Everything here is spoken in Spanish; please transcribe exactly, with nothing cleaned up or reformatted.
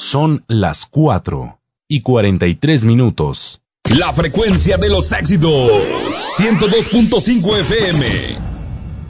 Son las cuatro y cuarenta y tres minutos. La frecuencia de los éxitos. ciento dos punto cinco F M.